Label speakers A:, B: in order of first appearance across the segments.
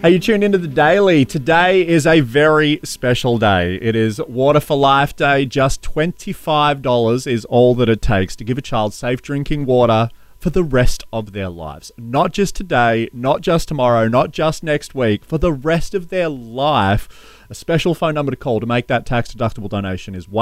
A: Hey, you tuned into The Daily. Today is a very special day. It is Water for Life Day. Just $25 is all that it takes to give a child safe drinking water for the rest of their lives. Not just today, not just tomorrow, not just next week, for the rest of their life. A special phone number to call to make that tax-deductible donation is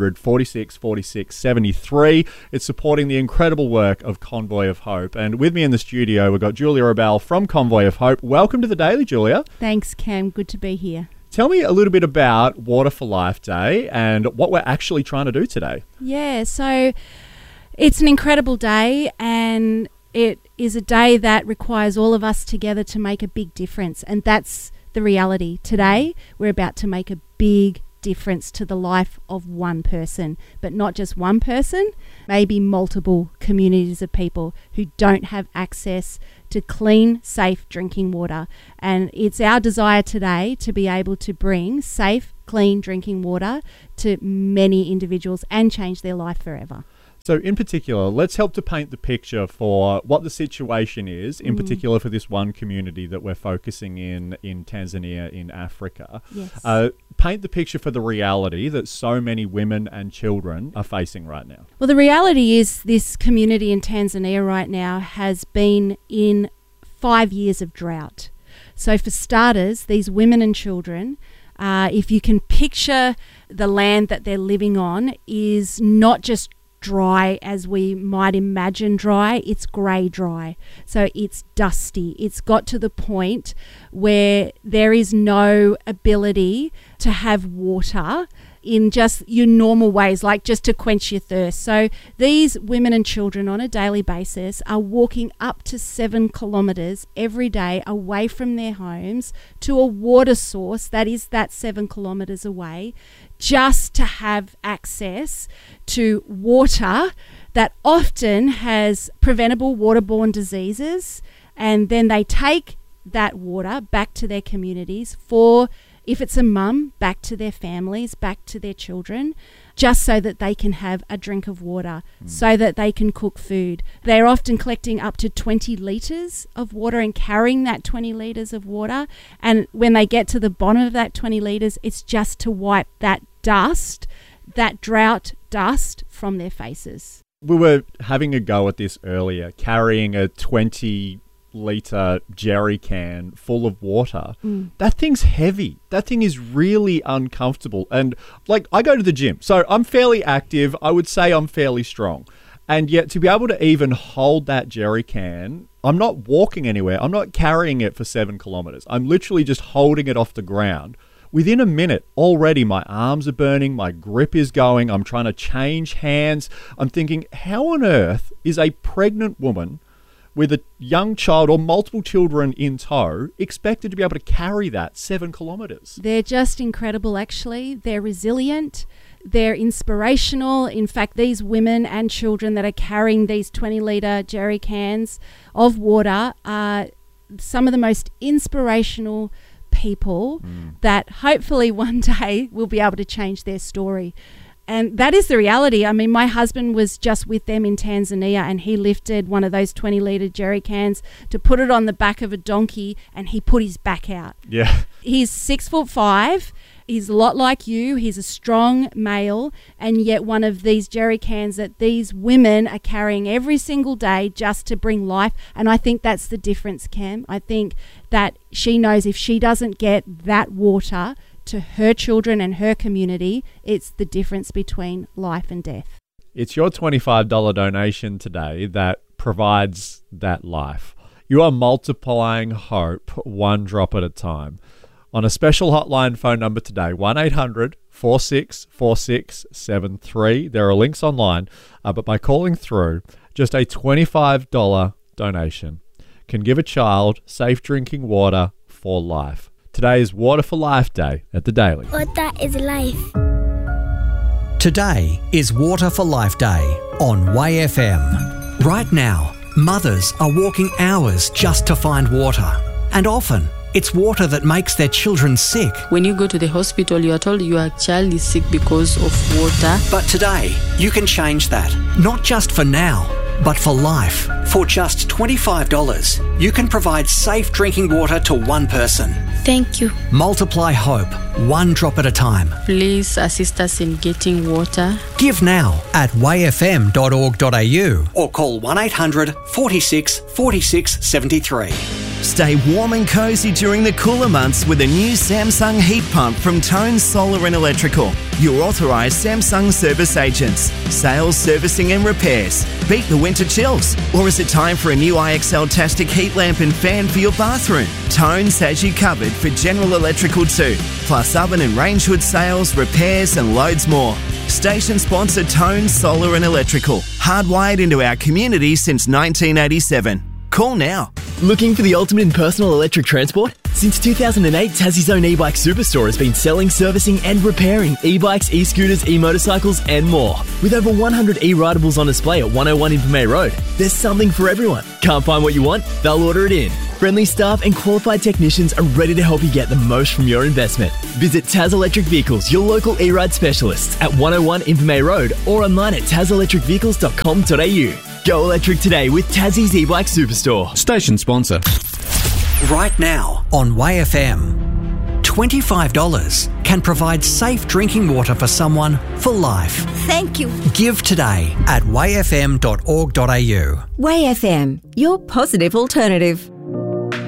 A: 1-800-46-46-73. It's supporting the incredible work of Convoy of Hope. And with me in the studio, we've got Julia Rebel from Convoy of Hope. Welcome to The Daily, Julia.
B: Thanks, Cam. Good to be here.
A: Tell me a little bit about Water for Life Day and what we're actually trying to do today.
B: Yeah, so it's an incredible day, and it is a day that requires all of us together to make a big difference. And that's the reality. Today, we're about to make a big difference to the life of one person, but not just one person, maybe multiple communities of people who don't have access to clean, safe drinking water. And it's our desire today to be able to bring safe, clean drinking water to many individuals and change their life forever.
A: So in particular, let's help to paint the picture for what the situation is, in particular for this one community that we're focusing in Tanzania, in Africa.
B: Yes.
A: Paint the picture for the reality that so many women and children are facing right now.
B: Well, the reality is this community in Tanzania right now has been in 5 years of drought. So for starters, these women and children, if you can picture the land that they're living on, is not just dry as we might imagine dry, it's grey dry. So it's dusty. It's got to the point where there is no ability to have water in just your normal ways, like just to quench your thirst. So these women and children on a daily basis are walking up to 7 kilometres every day away from their homes to a water source that is that 7 kilometres away, just to have access to water that often has preventable waterborne diseases. And then they take that water back to their communities for, if it's a mum, back to their families, back to their children, just so that they can have a drink of water, so that they can cook food. They're often collecting up to 20 litres of water and carrying that 20 litres of water. And when they get to the bottom of that 20 litres, it's just to wipe that dust, that drought dust, from their faces.
A: We were having a go at this earlier, carrying a 20-litre jerry can full of water. That thing's heavy. That thing is really uncomfortable. And like, I go to the gym, so I'm fairly active. I would say I'm fairly strong. And yet to be able to even hold that jerry can, I'm not walking anywhere. I'm not carrying it for 7 kilometres. I'm literally just holding it off the ground. Within a minute, already my arms are burning, my grip is going, I'm trying to change hands. I'm thinking, how on earth is a pregnant woman with a young child or multiple children in tow expected to be able to carry that 7 kilometres?
B: They're just incredible, actually. They're resilient. They're inspirational. In fact, these women and children that are carrying these 20-litre jerry cans of water are some of the most inspirational people that hopefully one day will be able to change their story. And that is the reality. I mean, my husband was just with them in Tanzania, and he lifted one of those 20-litre jerry cans to put it on the back of a donkey, and he put his back out.
A: Yeah.
B: He's 6'5". He's a lot like you. He's a strong male, and yet one of these jerry cans that these women are carrying every single day just to bring life. And I think that's the difference, Cam. I think that she knows if she doesn't get that water to her children and her community, it's the difference between life and death.
A: It's your $25 donation today that provides that life. You are multiplying hope one drop at a time. On a special hotline phone number today, 1-800-4646-73. There are links online, but by calling through, just a $25 donation can give a child safe drinking water for life. Today is Water for Life Day at The Daily.
C: Water is life.
D: Today is Water for Life Day on YFM. Right now, mothers are walking hours just to find water. And often, it's water that makes their children sick.
E: When you go to the hospital, you are told your child is sick because of water.
D: But today, you can change that. Not just for now, But for life, for just $25, you can provide safe drinking water to one person.
E: Thank you.
D: Multiply hope, one drop at a time.
E: Please assist us in getting water.
D: Give now at wayfm.org.au or call 1800 46 46 73.
C: Stay warm and cosy during the cooler months with a new Samsung heat pump from Tone Solar and Electrical. Your authorised Samsung service agents. Sales, servicing and repairs. Beat the winter chills. Or is it time for a new IXL-tastic heat lamp and fan for your bathroom? Tones has you covered for general electrical too. Plus oven and range hood sales, repairs and loads more. Station sponsor Tone Solar and Electrical. Hardwired into our community since 1987. Call now.
F: Looking for the ultimate in personal electric transport? Since 2008, Tassie's own e-bike superstore has been selling, servicing and repairing e-bikes, e-scooters, e-motorcycles and more. With over 100 e-ridables on display at 101 Invermay Road, there's something for everyone. Can't find what you want? They'll order it in. Friendly staff and qualified technicians are ready to help you get the most from your investment. Visit Taz Electric Vehicles, your local e-ride specialists at 101 Invermay Road or online at tazelectricvehicles.com.au. Go electric today with Tassie's e-bike superstore.
G: Station sponsor.
D: Right now on WayFM, $25 can provide safe drinking water for someone for life.
H: Thank you.
D: Give today at wayfm.org.au.
H: WayFM, your positive alternative.